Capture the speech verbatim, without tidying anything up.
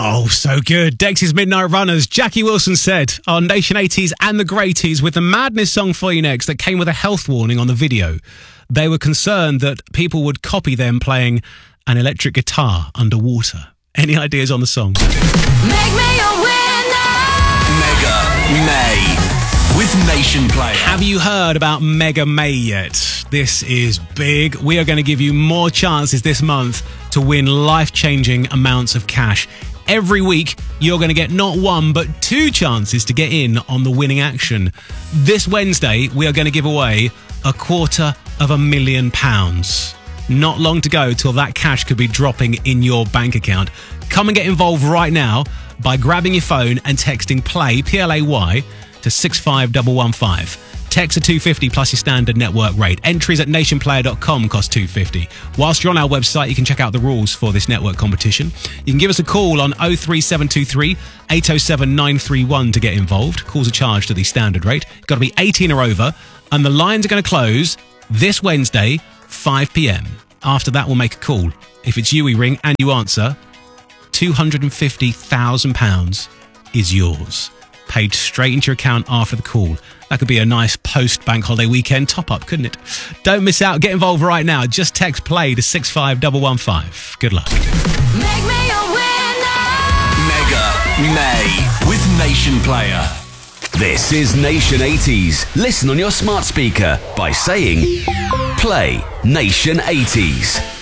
Oh, so good. Dexys Midnight Runners. Jackie Wilson said on Nation eighties and the Greaties with the Madness song for you next that came with a health warning on the video. They were concerned that people would copy them playing an electric guitar underwater. Any ideas on the song? Make me a winner! Mega May with Nation Player. Have you heard about Mega May yet? This is big. We are going to give you more chances this month to win life-changing amounts of cash. Every week, you're going to get not one, but two chances to get in on the winning action. This Wednesday, we are going to give away a quarter of a million pounds. Not long to go till that cash could be dropping in your bank account. Come and get involved right now by grabbing your phone and texting PLAY, P L A Y, to six five one one five. Text a two fifty plus your standard network rate. Entries at nation player dot com cost two fifty. Whilst you're on our website, you can check out the rules for this network competition. You can give us a call on oh three seven two three, eight oh seven, nine three one to get involved. Calls are charged at the standard rate. Got to be eighteen or over. And the lines are going to close this Wednesday, five p.m. After that, we'll make a call. If it's you we ring and you answer, two hundred fifty thousand pounds is yours. Paid straight into your account after the call. That could be a nice post-bank holiday weekend top-up, couldn't it? Don't miss out. Get involved right now. Just text PLAY to six five one one five. Good luck. Make me a winner! Mega May with Nation Player. This is Nation eighties. Listen on your smart speaker by saying Play Nation eighties.